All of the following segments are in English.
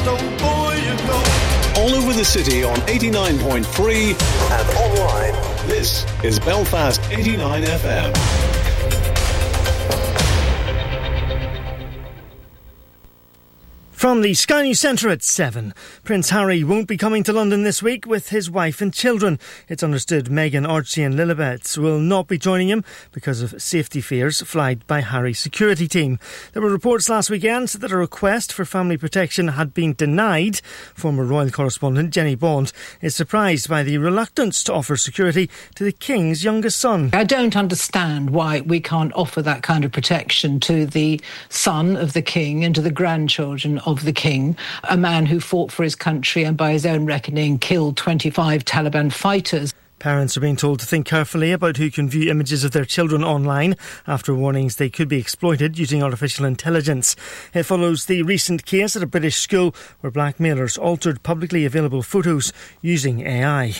All over the city on 89.3 and online. This is Belfast 89 FM. From the Sky News Centre at 7. Prince Harry won't be coming to London this week with his wife and children. It's understood Meghan, Archie and Lilibet will not be joining him because of safety fears flagged by Harry's security team. There were reports last weekend that a request for family protection had been denied. Former royal correspondent Jenny Bond is surprised by the reluctance to offer security to the King's youngest son. I don't understand why we can't offer that kind of protection to the son of the King and to the grandchildren of the King, a man who fought for his country and by his own reckoning killed 25 Taliban fighters. Parents are being told to think carefully about who can view images of their children online after warnings they could be exploited using artificial intelligence. It follows the recent case at a British school where blackmailers altered publicly available photos using AI.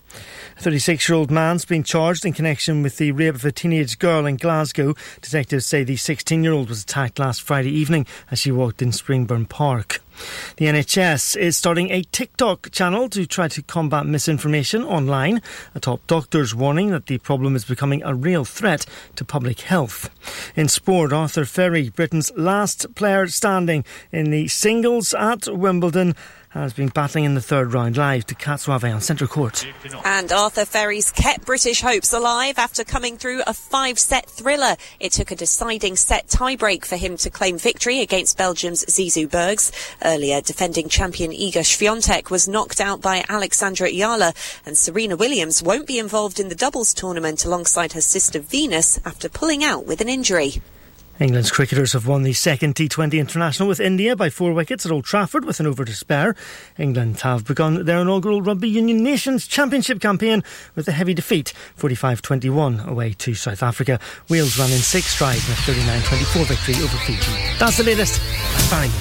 A 36-year-old man's been charged in connection with the rape of a teenage girl in Glasgow. Detectives say the 16-year-old was attacked last Friday evening as she walked in Springburn Park. The NHS is starting a TikTok channel to try to combat misinformation online. A top doctor's warning that the problem is becoming a real threat to public health. In sport, Arthur Ferry, Britain's last player standing in the singles at Wimbledon, has been battling in the third round live to Cat Suave on centre court. And Arthur Ferry's kept British hopes alive after coming through a 5-set thriller. It took a deciding set tiebreak for him to claim victory against Belgium's Zizou Bergs. Earlier, defending champion Iga Swiatek was knocked out by Alexandra Iala, and Serena Williams won't be involved in the doubles tournament alongside her sister Venus after pulling out with an injury. England's cricketers have won the second T20 international with India by 4 wickets at Old Trafford with an over to spare. England have begun their inaugural Rugby Union Nations Championship campaign with a heavy defeat, 45-21 away to South Africa. Wales ran in 6 stride in a 39-24 victory over Fiji. That's the latest. I'm Barry.